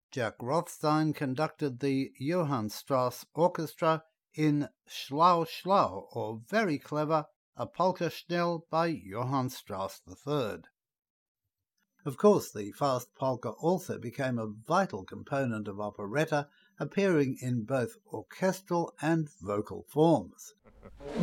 Jack Rothstein conducted the Johann Strauss Orchestra in Schlau Schlau, or Very Clever, a polka schnell by Johann Strauss III. Of course, the fast polka also became a vital component of operetta, appearing in both orchestral and vocal forms.